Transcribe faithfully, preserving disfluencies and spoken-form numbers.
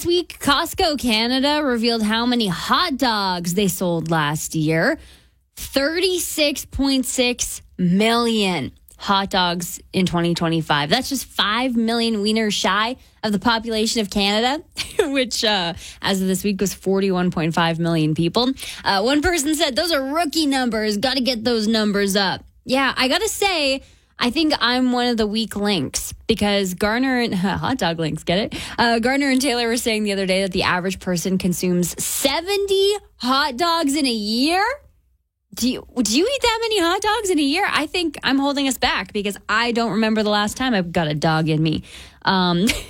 this week, Costco Canada revealed how many hot dogs they sold last year. thirty-six point six million hot dogs in twenty twenty-five. That's just five million wieners shy of the population of Canada, which uh, as of this week was forty-one point five million people. Uh, one person said, those are rookie numbers. Got to get those numbers up. Yeah, I got to say, I think I'm one of the weak links because Garner and uh, hot dog links, get it? Uh, Garner and Taylor were saying the other day that the average person consumes seventy hot dogs in a year. Do you, do you eat that many hot dogs in a year? I think I'm holding us back because I don't remember the last time I've got a dog in me. Um,